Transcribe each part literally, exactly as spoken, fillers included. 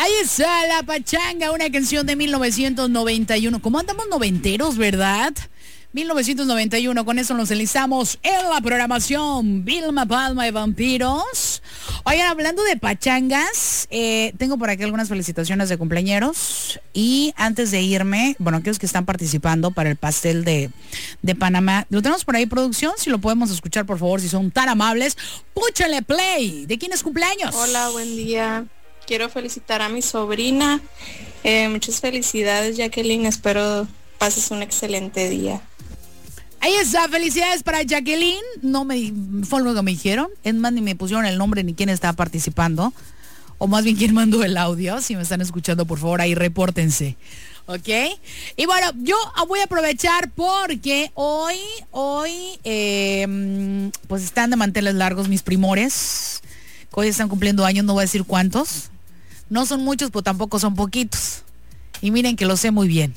Ahí está La Pachanga, una canción de mil novecientos noventa y uno. ¿Cómo andamos noventeros, verdad? mil novecientos noventa y uno, con eso nos enlistamos en la programación Vilma Palma de Vampiros. Oigan, hablando de pachangas, eh, tengo por aquí algunas felicitaciones de cumpleañeros. Y antes de irme, bueno, aquellos que están participando para el pastel de, de Panamá, lo tenemos por ahí, producción, si lo podemos escuchar, por favor, si son tan amables. Púchale play. ¿De quién es cumpleaños? Hola, buen día. Quiero felicitar a mi sobrina. Eh, muchas felicidades, Jacqueline. Espero pases un excelente día. Ahí está, felicidades para Jacqueline. No me fue lo que me dijeron. Es más, ni me pusieron el nombre ni quién estaba participando. O más bien quién mandó el audio. Si me están escuchando, por favor, ahí repórtense. ¿Ok? Y bueno, yo voy a aprovechar porque hoy, hoy, eh, pues están de manteles largos mis primores. Que hoy están cumpliendo años, no voy a decir cuántos. No son muchos, pero tampoco son poquitos. Y miren que lo sé muy bien.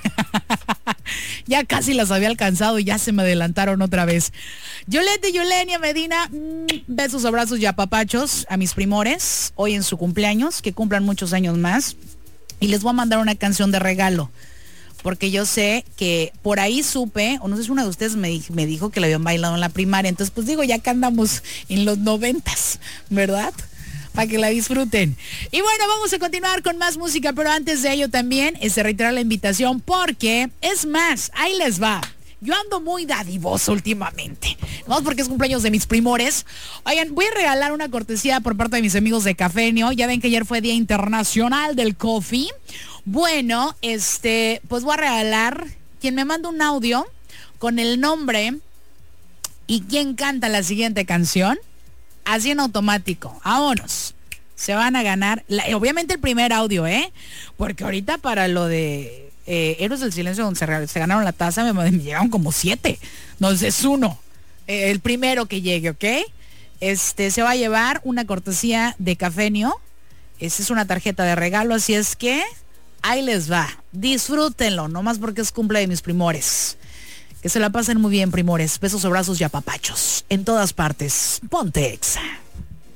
Ya casi las había alcanzado y ya se me adelantaron otra vez. Yolette y Yolenia Medina, mmm, besos, abrazos y apapachos a mis primores, hoy en su cumpleaños, que cumplan muchos años más. Y les voy a mandar una canción de regalo, porque yo sé que por ahí supe, o no sé si una de ustedes me, me dijo que la habían bailado en la primaria. Entonces, pues digo, ya que andamos en los noventas, ¿verdad? Para que la disfruten. Y bueno, vamos a continuar con más música, pero antes de ello también es de reiterar la invitación, porque es más, ahí les va. Yo ando muy dadivoso últimamente, no porque es cumpleaños de mis primores. Oigan, voy a regalar una cortesía por parte de mis amigos de Cafenio. Ya ven que ayer fue Día Internacional del Coffee. Bueno, este, pues voy a regalar, quien me manda un audio con el nombre y quien canta la siguiente canción, así en automático. Vámonos. Se van a ganar, la, obviamente el primer audio, ¿eh? Porque ahorita para lo de eh, Héroes del Silencio, donde se, se ganaron la taza, me, me llegaron como siete. Entonces es uno. Eh, el primero que llegue, ¿ok? Este, se va a llevar una cortesía de Cafenio. Esa es una tarjeta de regalo, así es que ahí les va. Disfrútenlo, nomás porque es cumple de mis primores. Que se la pasen muy bien, primores. Besos, abrazos y apapachos. En todas partes. Ponte Exa.